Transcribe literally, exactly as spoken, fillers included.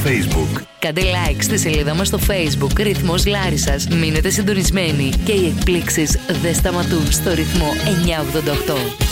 Facebook. Κάντε like στη σελίδα μας στο Facebook Ρυθμός Λάρισσας. Μείνετε συντονισμένοι και οι εκπλήξεις δεν σταματούν στο Ρυθμό εννιακόσια ογδόντα οκτώ.